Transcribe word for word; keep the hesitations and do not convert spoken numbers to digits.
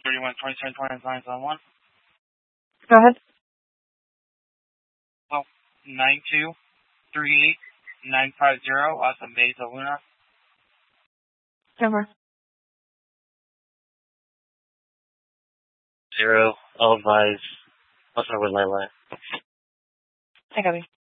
thirty-one twenty-seven twenty-nine one. Go ahead. Well, nine two three eight nine five zero, Asa Mesa Luna. Over. Zero, all advise. What's my wood line? I got you.